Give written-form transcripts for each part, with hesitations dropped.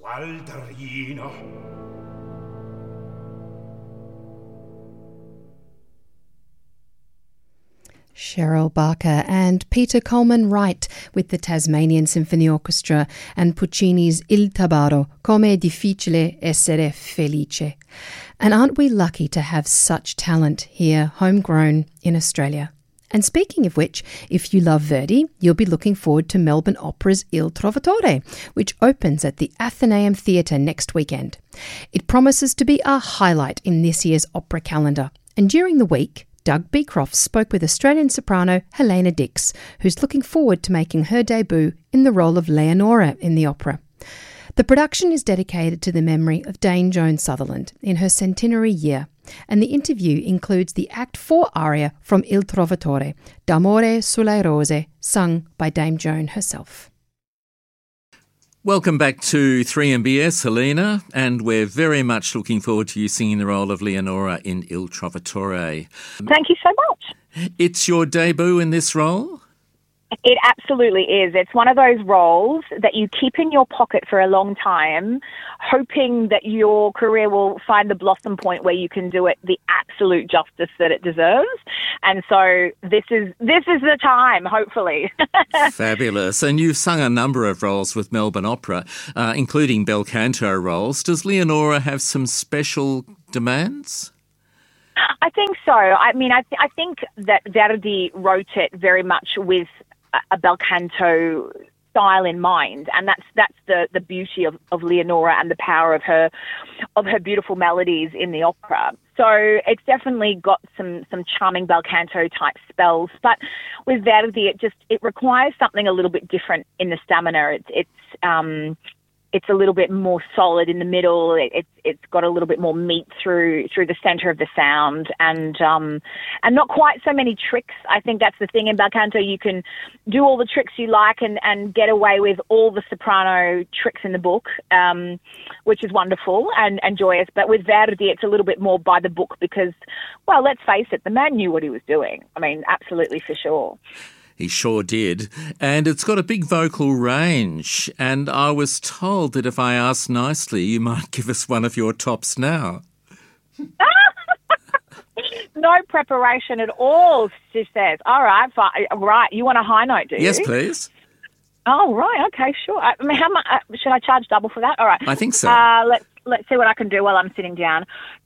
Baldrino. Cheryl Barker and Peter Coleman Wright with the Tasmanian Symphony Orchestra and Puccini's Il Tabarro, Com'è difficile essere felice. And aren't we lucky to have such talent here, homegrown in Australia? And speaking of which, if you love Verdi, you'll be looking forward to Melbourne Opera's Il Trovatore, which opens at the Athenaeum Theatre next weekend. It promises to be a highlight in this year's opera calendar. And during the week, Doug Beecroft spoke with Australian soprano Helena Dix, who's looking forward to making her debut in the role of Leonora in the opera. The production is dedicated to the memory of Dame Joan Sutherland in her centenary year, and the interview includes the Act 4 aria from Il Trovatore, D'amore sulle rose, sung by Dame Joan herself. Welcome back to 3MBS, Helena, and we're very much looking forward to you singing the role of Leonora in Il Trovatore. Thank you so much. It's your debut in this role? It absolutely is. It's one of those roles that you keep in your pocket for a long time, hoping that your career will find the blossom point where you can do it the absolute justice that it deserves. And so this is the time, hopefully. Fabulous. And you've sung a number of roles with Melbourne Opera, including bel canto roles. Does Leonora have some special demands? I think so. I mean, I think that Verdi wrote it very much with a bel canto style in mind, and that's the beauty of Leonora and the power of her beautiful melodies in the opera. So it's definitely got some charming bel canto type spells, but with Verdi it requires something a little bit different in the stamina. It's a little bit more solid in the middle. It's got a little bit more meat through the center of the sound, and not quite so many tricks. I think that's the thing in bel canto. You can do all the tricks you like and get away with all the soprano tricks in the book, which is wonderful and joyous. But with Verdi, it's a little bit more by the book because, well, let's face it, the man knew what he was doing. I mean, absolutely for sure. He sure did. And it's got a big vocal range. And I was told that if I asked nicely, you might give us one of your tops now. No preparation at all, she says. All right, fine. Right. You want a high note, do you? Yes, please. Oh, right. Okay, sure. I mean, how much should I charge double for that? All right. I think so. Let's see what I can do while I'm sitting down.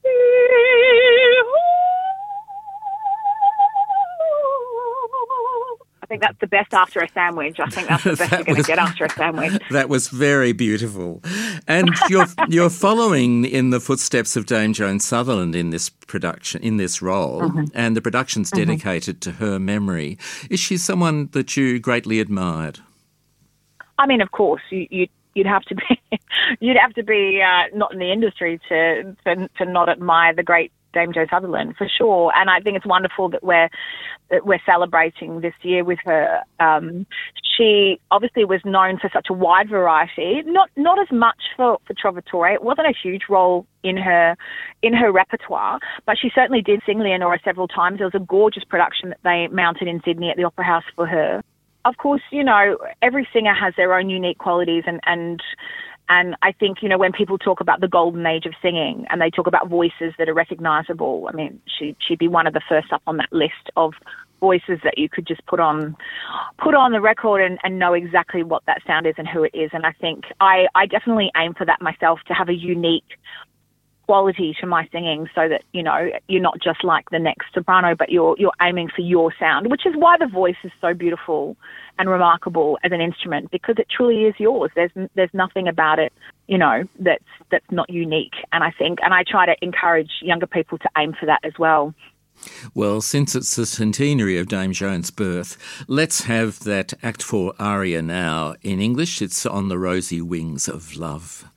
I think that's the best after a sandwich. I think that's the best you're going to get after a sandwich. That was very beautiful. And you're following in the footsteps of Dame Joan Sutherland in this production, in this role, and the production's dedicated to her memory. Is she someone that you greatly admired? I mean, of course, you'd have to be not in the industry to not admire the great Dame Joan Sutherland, for sure. And I think it's wonderful that we're celebrating this year with her. She obviously was known for such a wide variety, not as much for Trovatore. It wasn't a huge role in her repertoire, but she certainly did sing Leonora several times. There was a gorgeous production that they mounted in Sydney at the Opera House for her. Of course, every singer has their own unique qualities, and I think, when people talk about the golden age of singing and they talk about voices that are recognisable, I mean, she'd be one of the first up on that list of voices that you could just put on the record and know exactly what that sound is and who it is. And I think I definitely aim for that myself, to have a unique quality to my singing, so that you're not just like the next soprano, but you're aiming for your sound, which is why the voice is so beautiful and remarkable as an instrument, because it truly is yours. There's nothing about it that's not unique, and I try to encourage younger people to aim for that as well. Well, since it's the centenary of Dame Joan's birth, let's have that Act 4 aria now in English. It's On the Rosy Wings of Love.